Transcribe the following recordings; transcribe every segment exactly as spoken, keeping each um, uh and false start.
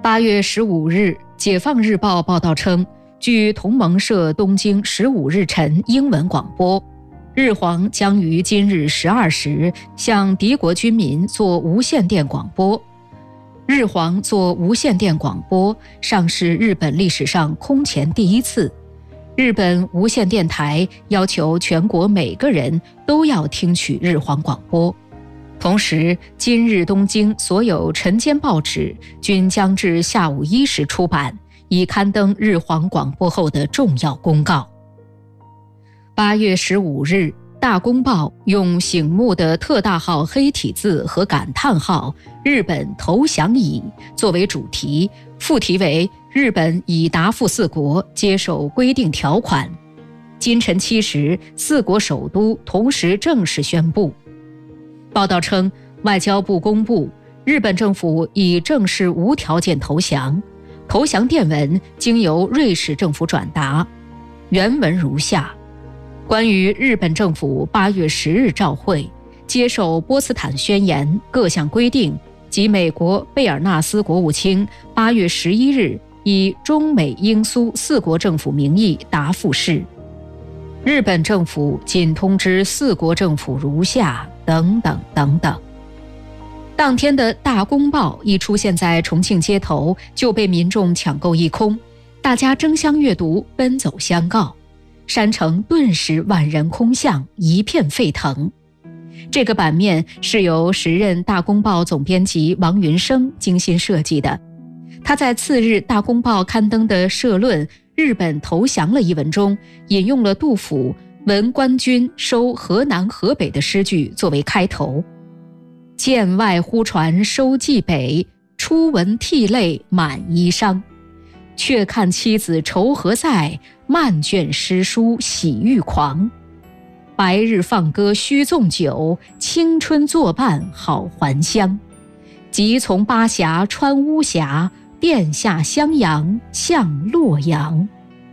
八月十五日，解放日报报道称，据同盟社东京十五日晨英文广播，日皇将于今日十二时向敌国军民做无线电广播。日皇做无线电广播尚是日本历史上空前第一次。日本无线电台要求全国每个人都要听取日皇广播。同时，今日东京所有晨间报纸均将至下午一时出版，以刊登日皇广播后的重要公告。八月十五日，大公报用醒目的特大号黑体字和感叹号“日本投降矣”作为主题，副题为“日本已答复四国接受规定条款”。今晨七时，四国首都同时正式宣布。报道称，外交部公布，日本政府已正式无条件投降，投降电文经由瑞士政府转达。原文如下：关于日本政府八月十日照会，接受波茨坦宣言各项规定及美国贝尔纳斯国务卿八月十一日以中美英苏四国政府名义答复是：日本政府仅通知四国政府如下等等等等。当天的大公报一出现在重庆街头，就被民众抢购一空，大家争相阅读，奔走相告，山城顿时万人空巷，一片沸腾。这个版面是由时任大公报总编辑王云生精心设计的。他在次日大公报刊登的社论《日本投降了》一文中，引用了杜甫闻官军收河南河北的诗句作为开头：剑外忽传收蓟北，初闻涕泪满衣裳。却看妻子愁何在，漫卷诗书喜欲狂。白日放歌须纵酒，青春作伴好还乡。即从巴峡穿巫峡，便下襄阳向洛阳。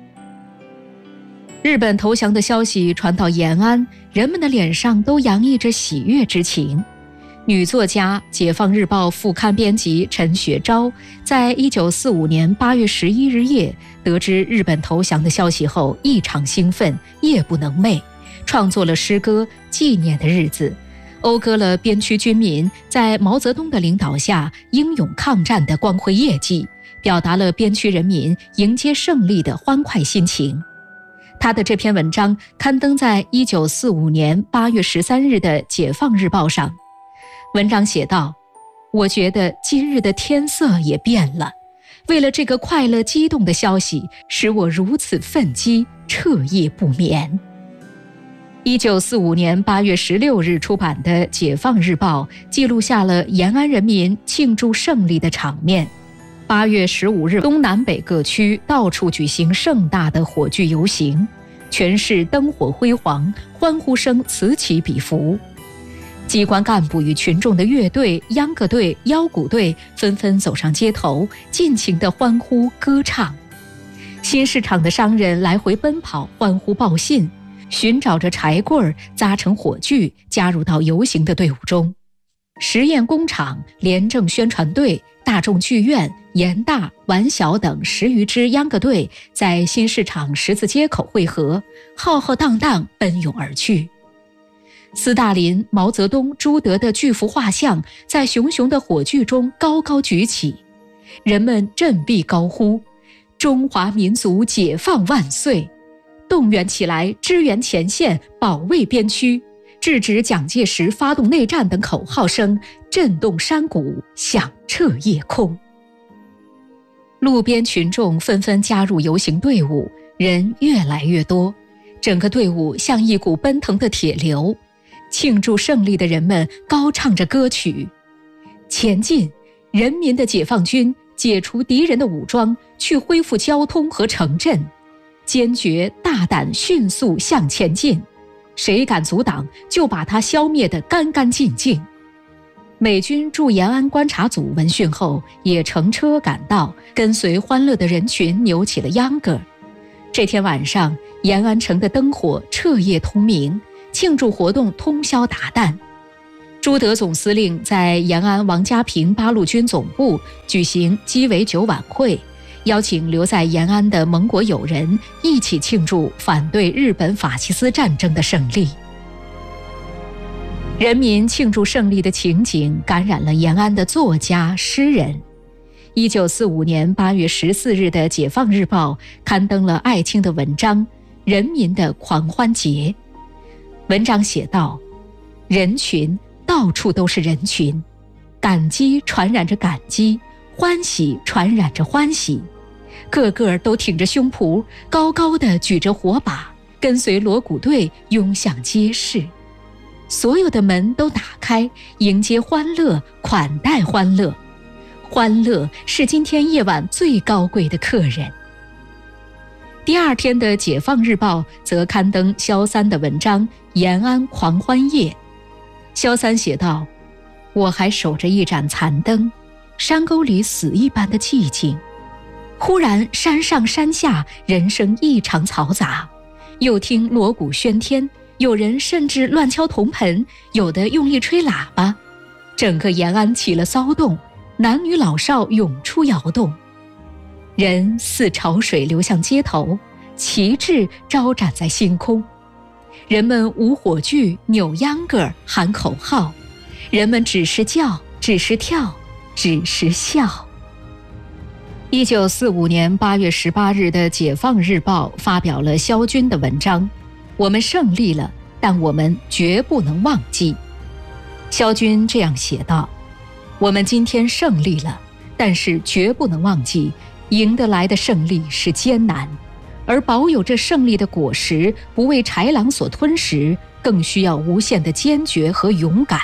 日本投降的消息传到延安，人们的脸上都洋溢着喜悦之情。女作家、解放日报副刊编辑陈雪昭，在一九四五年八月十一日夜得知日本投降的消息后，异常兴奋，夜不能寐，创作了诗歌《纪念的日子》，讴歌了边区军民在毛泽东的领导下英勇抗战的光辉业绩，表达了边区人民迎接胜利的欢快心情。他的这篇文章刊登在一九四五年八月十三日的《解放日报》上。文章写道：我觉得今日的天色也变了，为了这个快乐激动的消息，使我如此奋激，彻夜不眠。一九四五年八月十六日出版的《解放日报》记录下了延安人民庆祝胜利的场面。八月十五日，东南北各区到处举行盛大的火炬游行，全市灯火辉煌，欢呼声此起彼伏。机关干部与群众的乐队、秧歌队、腰鼓队纷纷走上街头，尽情地欢呼歌唱。新市场的商人来回奔跑，欢呼报信，寻找着柴棍扎成火炬，加入到游行的队伍中。实验工厂、廉政宣传队、大众剧院、盐大、皖小等十余支秧歌队在新市场十字街口汇合，浩浩荡荡奔涌而去。斯大林、毛泽东、朱德的巨幅画像在熊熊的火炬中高高举起，人们振臂高呼：中华民族解放万岁！动员起来，支援前线，保卫边区，制止蒋介石发动内战等口号声震动山谷，响彻夜空。路边群众纷纷加入游行队伍，人越来越多，整个队伍像一股奔腾的铁流。庆祝胜利的人们高唱着歌曲：前进，人民的解放军解除敌人的武装，去恢复交通和城镇，坚决大胆迅速向前进，谁敢阻挡，就把他消灭得干干净净。美军驻延安观察组闻讯后也乘车赶到，跟随欢乐的人群扭起了秧歌。这天晚上，延安城的灯火彻夜通明，庆祝活动通宵达旦。 朱德总司令在延安王家坪八路军总部举行鸡尾酒晚会，邀请留在延安的盟国友人一起庆祝反对日本法西斯战争的胜利。人民庆祝胜利的情景感染了延安的作家、诗人。一九四五年八月十四日的《解放日报》刊登了艾青的文章《人民的狂欢节》。文章写道：人群，到处都是人群，感激传染着感激，欢喜传染着欢喜，个个都挺着胸脯，高高地举着火把，跟随锣鼓队涌向街市。所有的门都打开，迎接欢乐，款待欢乐。欢乐是今天夜晚最高贵的客人。第二天的《解放日报》则刊登萧三的文章《延安狂欢夜》。萧三写道：我还守着一盏残灯，山沟里死一般的寂静。忽然山上山下人声异常嘈杂，又听锣鼓喧天，有人甚至乱敲铜盆，有的用力吹喇叭，整个延安起了骚动，男女老少涌出窑洞，人似潮水流向街头，旗帜招展在星空。人们舞火炬，扭秧歌，喊口号，人们只是叫，只是跳，只是笑。一九四五年八月十八日的《解放日报》发表了萧军的文章：我们胜利了，但我们绝不能忘记。萧军这样写道：我们今天胜利了，但是绝不能忘记，赢得来的胜利是艰难，而保有这胜利的果实不为豺狼所吞食，更需要无限的坚决和勇敢。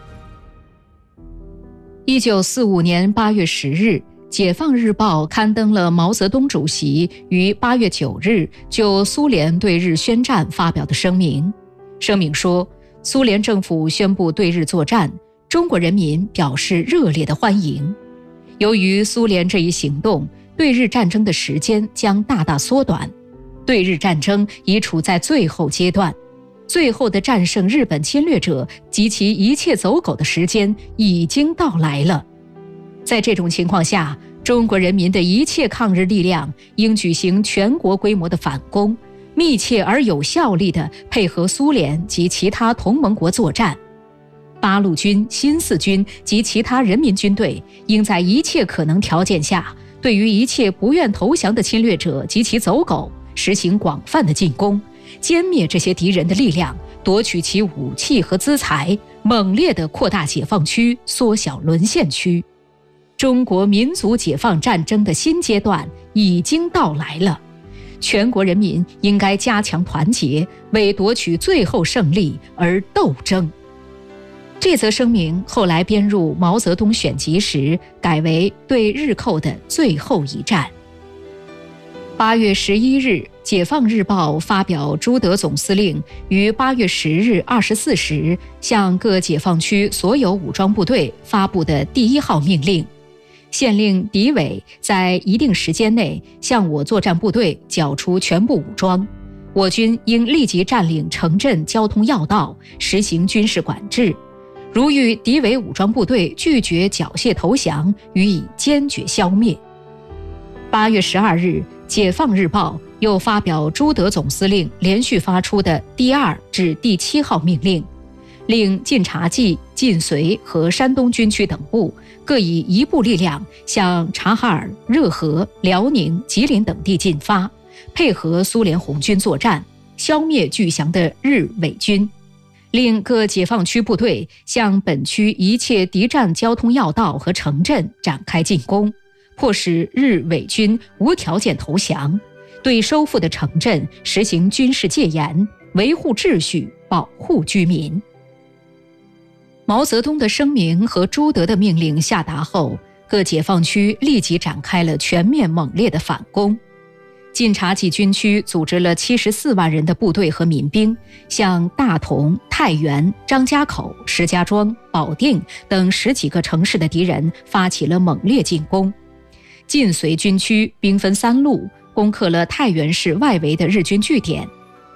一九四五年八月十日，《解放日报》刊登了毛泽东主席于八月九日就苏联对日宣战发表的声明。声明说，苏联政府宣布对日作战，中国人民表示热烈的欢迎。由于苏联这一行动，对日战争的时间将大大缩短，对日战争已处在最后阶段，最后的战胜日本侵略者及其一切走狗的时间已经到来了。在这种情况下，中国人民的一切抗日力量应举行全国规模的反攻，密切而有效力地配合苏联及其他同盟国作战。八路军、新四军及其他人民军队应在一切可能条件下，对于一切不愿投降的侵略者及其走狗实行广泛的进攻，歼灭这些敌人的力量，夺取其武器和资财，猛烈地扩大解放区，缩小沦陷区。中国民族解放战争的新阶段已经到来了，全国人民应该加强团结，为夺取最后胜利而斗争。这则声明后来编入毛泽东选集时，改为对日寇的最后一战。八月十一日，《解放日报》发表朱德总司令于八月十日二十四时向各解放区所有武装部队发布的第一号命令，限令敌伪在一定时间内向我作战部队缴出全部武装，我军应立即占领城镇交通要道，实行军事管制。如遇敌伪武装部队拒绝缴械投降，予以坚决消灭。八月十二日，《解放日报》又发表朱德总司令连续发出的第二至第七号命令，令晋察冀、晋绥和山东军区等部各以一部力量向察哈尔、热河、辽宁、吉林等地进发，配合苏联红军作战，消灭拒降的日伪军。令各解放区部队向本区一切敌占交通要道和城镇展开进攻，迫使日伪军无条件投降，对收复的城镇实行军事戒严，维护秩序，保护居民。毛泽东的声明和朱德的命令下达后，各解放区立即展开了全面猛烈的反攻。晋察冀军区组织了七十四万人的部队和民兵，向大同、太原、张家口、石家庄、保定等十几个城市的敌人发起了猛烈进攻。晋绥军区兵分三路，攻克了太原市外围的日军据点。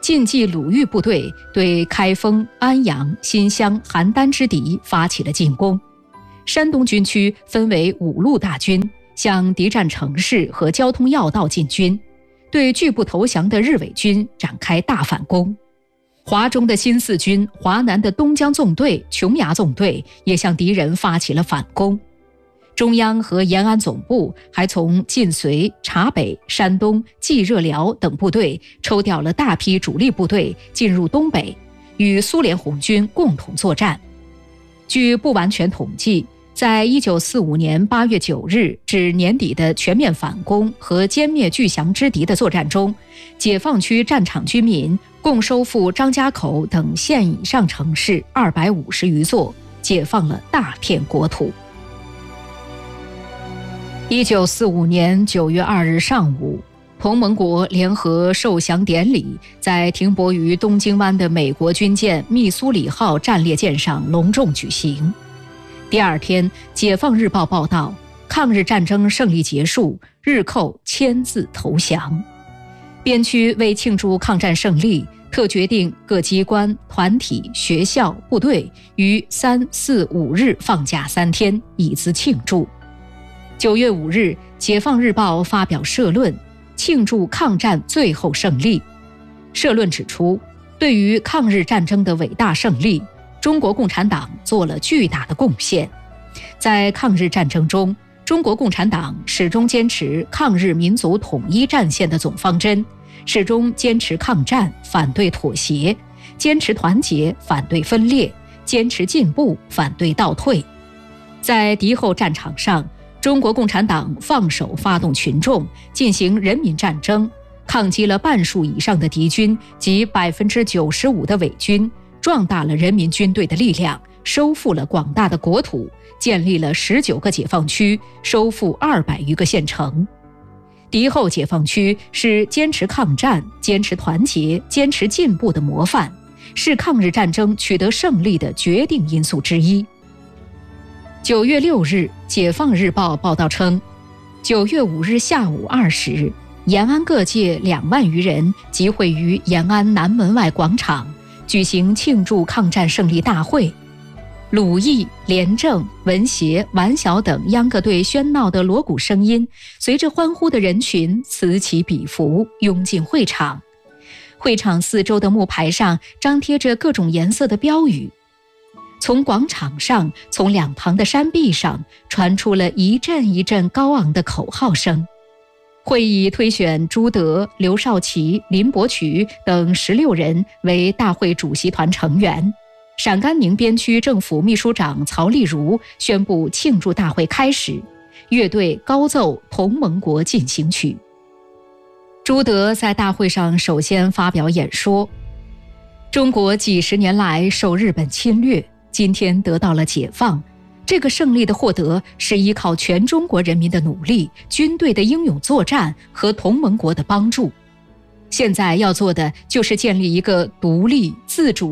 晋冀鲁豫部队对开封、安阳、新乡、邯郸之敌发起了进攻。山东军区分为五路大军，向敌占城市和交通要道进军，对拒不投降的日伪军展开大反攻。华中的新四军、华南的东江纵队、琼崖纵队也向敌人发起了反攻。中央和延安总部还从晋绥、察北、山东、冀热辽等部队抽调了大批主力部队进入东北，与苏联红军共同作战。据不完全统计，在一九四五年八月九日至年底的全面反攻和歼灭巨降之敌的作战中，解放区战场居民共收复张家口等县以上城市二百五十余座，解放了大片国土。一九四五年九月二日上午，同盟国联合受降典礼在停泊于东京湾的美国军舰密苏里号战列舰上隆重举行。第二天，《解放日报》报道，抗日战争胜利结束，日寇签字投降。边区为庆祝抗战胜利，特决定各机关、团体、学校、部队于三、四、五日放假三天，以资庆祝。九月五日，《解放日报》发表社论，庆祝抗战最后胜利。社论指出，对于抗日战争的伟大胜利，中国共产党做了巨大的贡献。在抗日战争中，中国共产党始终坚持抗日民族统一战线的总方针，始终坚持抗战，反对妥协，坚持团结，反对分裂，坚持进步，反对倒退。在敌后战场上，中国共产党放手发动群众，进行人民战争，抗击了半数以上的敌军及百分之九十五的伪军，壮大了人民军队的力量，收复了广大的国土，建立了十九个解放区，收复二百余个县城。敌后解放区是坚持抗战、坚持团结、坚持进步的模范，是抗日战争取得胜利的决定因素之一。九月六日，《解放日报》报道称，九月五日下午二时，延安各界两万余人集会于延安南门外广场，举行庆祝抗战胜利大会。鲁艺、廉政、文协、顽小等秧歌队喧闹的锣鼓声音，随着欢呼的人群此起彼伏，涌进会场。会场四周的木牌上张贴着各种颜色的标语。从广场上，从两旁的山壁上，传出了一阵一阵高昂的口号声。会议推选朱德、刘少奇、林伯渠等十六人为大会主席团成员。陕甘宁边区政府秘书长曹丽如宣布庆祝大会开始，乐队高奏《同盟国进行曲》。朱德在大会上首先发表演说：中国几十年来受日本侵略，今天得到了解放，这个胜利的获得是依靠全中国人民的努力、军队的英勇作战和同盟国的帮助。现在要做的就是建立一个独立自主